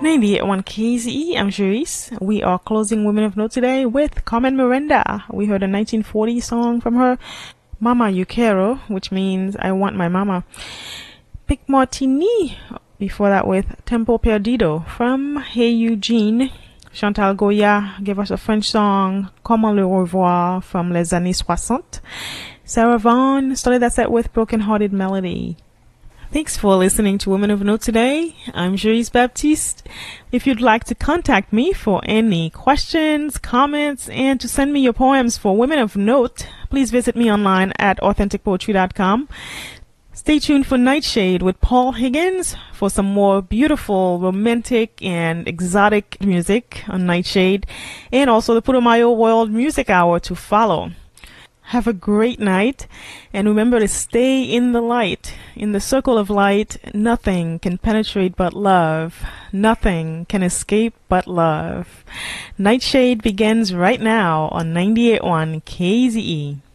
98.1 KZE, I'm Cherise. We are closing Women of Note today with Carmen Miranda. We heard a 1940 song from her, Mama You Quiero, which means I want my mama. Pic Martini, before that with Tempo Perdido from Hey Eugene. Chantal Goya gave us a French song, Comment le revoir from Les Années 60. Sarah Vaughan started that set with Broken Hearted Melody. Thanks for listening to Women of Note today. I'm Cherise Baptiste. If you'd like to contact me for any questions, comments, and to send me your poems for Women of Note, please visit me online at authenticpoetry.com. Stay tuned for Nightshade with Paul Higgins for some more beautiful, romantic, and exotic music on Nightshade, and also the Putumayo World Music Hour to follow. Have a great night, and remember to stay in the light. In the circle of light, nothing can penetrate but love. Nothing can escape but love. Nightshade begins right now on 98.1 KZE.